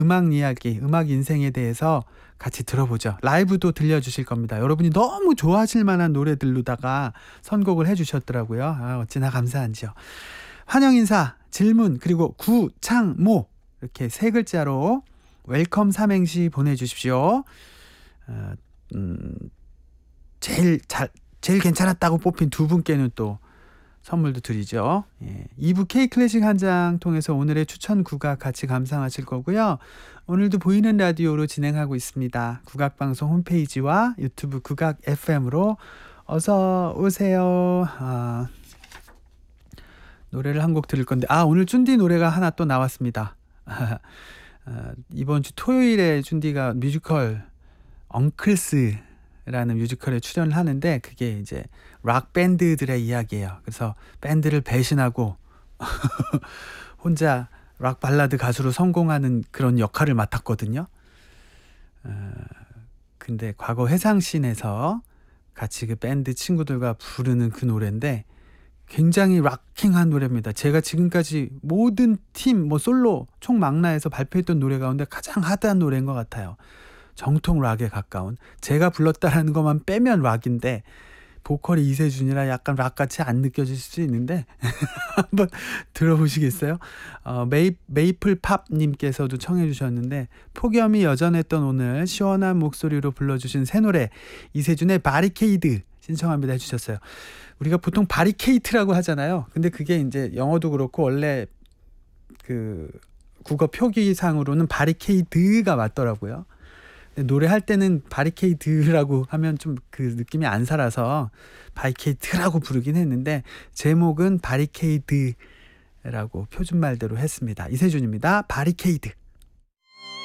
음악 이야기, 음악 인생에 대해서 같이 들어보죠. 라이브도 들려주실 겁니다. 여러분이 너무 좋아하실 만한 노래들로다가 선곡을 해주셨더라고요. 어찌나 감사한지요. 환영 인사, 질문, 그리고 구창모 이렇게 3글자로 웰컴 삼행시 보내주십시오. 제일 괜찮았다고 뽑힌 2분께는 또 선물도 드리죠. 2부 K클래식 한 장 통해서 오늘의 추천 국악 같이 감상하실 거고요. 오늘도 보이는 라디오로 진행하고 있습니다. 국악방송 홈페이지와 유튜브 국악 FM으로 어서 오세요. 노래를 한 곡 들을 건데 오늘 쭌디 노래가 하나 또 나왔습니다. 이번 주 토요일에 쭌디가 뮤지컬 엉클스라는 뮤지컬에 출연을 하는데 그게 이제 락 밴드들의 이야기예요. 그래서 밴드를 배신하고 혼자 락 발라드 가수로 성공하는 그런 역할을 맡았거든요. 근데 과거 회상씬에서 같이 그 밴드 친구들과 부르는 그 노래인데 굉장히 락킹한 노래입니다. 제가 지금까지 모든 팀, 솔로, 총망라에서 발표했던 노래 가운데 가장 하드한 노래인 것 같아요. 정통 락에 가까운. 제가 불렀다라는 것만 빼면 락인데 보컬이 이세준이라 약간 락같이 안 느껴질 수 있는데 한번 들어보시겠어요? 메이플팝님께서도 청해 주셨는데 폭염이 여전했던 오늘 시원한 목소리로 불러주신 새 노래 이세준의 바리케이드 신청합니다 해주셨어요. 우리가 보통 바리케이트라고 하잖아요. 근데 그게 이제 영어도 그렇고 원래 그 국어 표기상으로는 바리케이드가 맞더라고요. 근데 노래할 때는 바리케이드라고 하면 좀 그 느낌이 안 살아서 바리케이트라고 부르긴 했는데 제목은 바리케이드라고 표준말대로 했습니다. 이세준입니다. 바리케이드.